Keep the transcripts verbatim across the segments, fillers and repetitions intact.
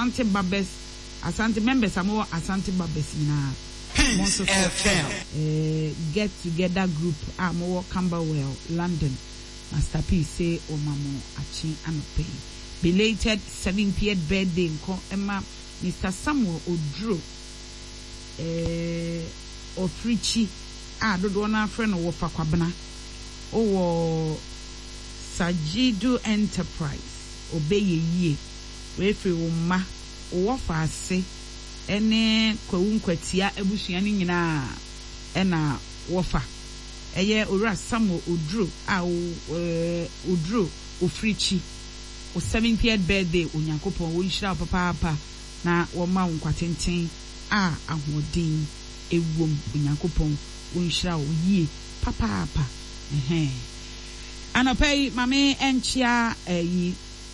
Asante Babes, Asante members, Amo Asante Babes na F M uh, get together group Amo Camberwell, London. Master P say Omamo Achi Anope. Belated seventieth birthday nko Emma Mister Samuel Odro eh Ofrichi ah dodo na friend no wofa kwabena owo Sajidu Enterprise obeye yie we free wo ma wo fa ase ene kwawunkwatia abusua ni nyina ena wofa eye ora Samuel Odro a Odro Ofrichi o seventieth birthday onyankopon wo nhira papa papa na wo ma nkwatenten a ahodin ewom onyankopon wo nhira wo yie papa papa eh anopai mame enchia yi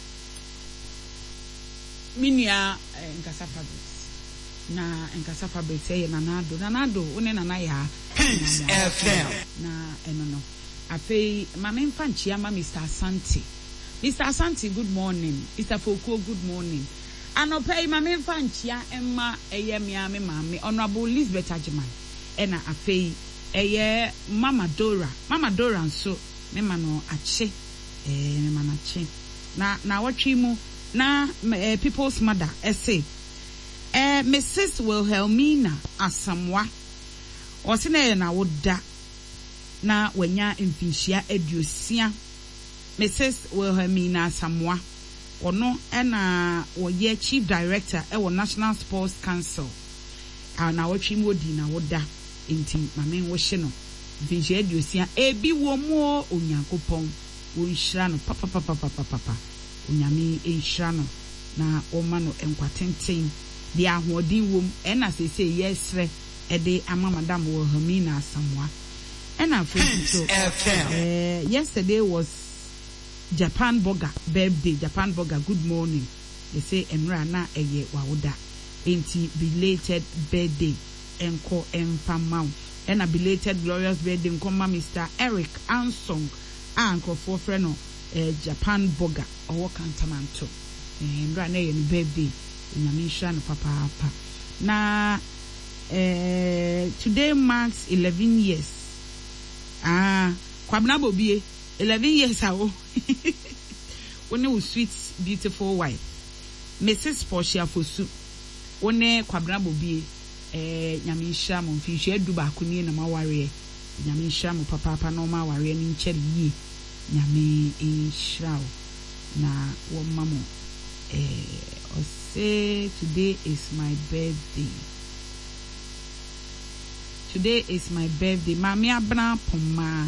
minia nkasa fabrics na nkasa fabrics e nanado nanado one nana ya F M na eno no afei mame mfanchia ma Mister Asante Mister Asante, good morning. Mister Foko, good morning. Anopai mame mfanchia emma eye miame mame Honorable Elizabeth Ajiman ena afei eye Mama Dora. Mama Dora nso me mano ache eh me mano ache. Na na watwi mu na eh, people's mother essay. Eh Missus Wilhelmina Asamwa. Osine na woda na wanya mfinhia aduosia. Missus Wilhelmina Asamwa ono ena woye chief director e wo National Sports Council ana wotwi mu odi na woda enti mame wo hye no mfinhia aduosia ebi wo mu onyankopon wo nhira no papa papa papa papa onyame enhira no na wo ma no enkwatenten di ahodin wom ena sese yesre e de ama madam Wilhelmina Asamwa ena free so uh, yesterday was Japan Burger birthday. Japan Burger, good morning. They say Emra na eye wawoda. Enti belated birthday enko enfamau. And a belated glorious birthday enko ma Mister Eric Ansong. Anko for friend no eh, Japan Burger or Kantamanto. Emra na eye birthday. Nyamisha no papa papa. Na eh, today marks eleven years. Ah, kwabna bobie. eleven years ago. One was sweet, beautiful wife. Missus Portia Fosu. One kwabra bobi eh nyamisha mo mfihwe duba akuni na maware. Nyamisha mo papa papa no maware ni ncheri yi. Nyame inshrao na wo mamo eh o say today is my birthday. Today is my birthday. Mami abna poma.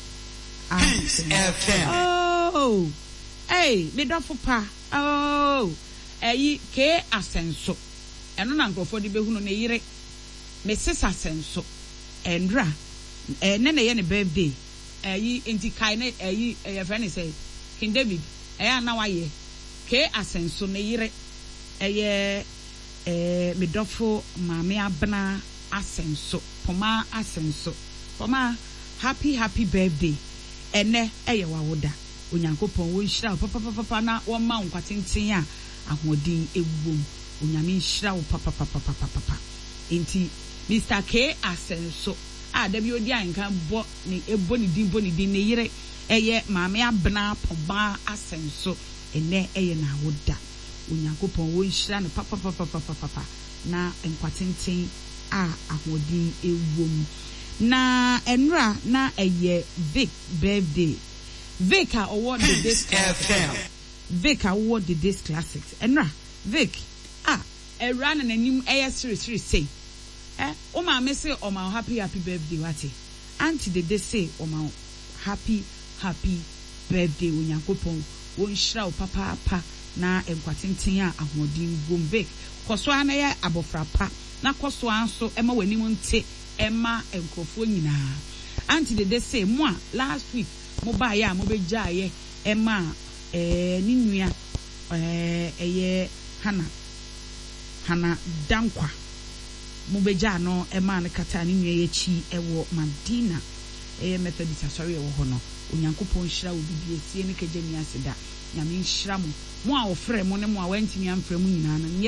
F M. Oh, hey, me don't for pa. Oh, eh, ke asenso. Eno na nkrofo di behu no ne yire. Missus Asenso. Endra. Eh, ne ne ye ne birthday. Eh, enti kai ne eh, eh, friend say King David. Eh, na wa ye. Ke asenso ne yire. Eh, eh, me don't for mame abna asenso. Poma asenso. Poma, happy happy birthday. Ene eye wawoda onyankopon wo nhira papa papa papa na wo ma nkwatenten a ahodin ewom onyame nhira wo papa papa papa papa enti Mister K Asenso a da bi odi anka bo ni ebo ni din bo ni din ne yire eye maame abna poba Asenso ene eye na woda onyankopon wo nhira no papa papa papa papa na nkwatenten a ahodin ewom na enra na eye Vic birthday. Vic a award the this F M. Vic award the this classics. Enra Vic ah era na nanim eye series series say eh o ma me say o ma happy happy birthday wati auntie de dey say o ma happy happy birthday onyankopon wo nhira o papa papa na enkwatenten a ahodin gom Vic koso ana ya abofra pa na koso anso ema wani mu nte Emma enkrofo nyina anti de say mo last week mo ba ya mo beja ye Emma eh ni nua eh eye Hana Hana Dankwa mo beja no Emma ne kata ni nua ye chi ewo Madina eh Methodist asori ewo ho no onyankopon hira wo bibie sie ne kagya ni aseda nyame hira mo mo a ofre mo ne mo a wantimi amfra mu nyina no